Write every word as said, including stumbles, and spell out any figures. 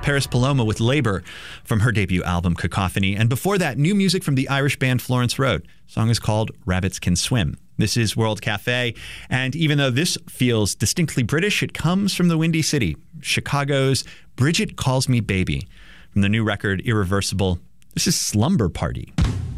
Paris Paloma with Labor from her debut album Cacophony. And before that, new music from the Irish band Florence Road. The song is called Rabbits Can Swim. This is World Cafe, and even though this feels distinctly British, it comes from the Windy City, Chicago's Bridget Calls Me Baby. From the new record Irreversible, this is Slumber Party.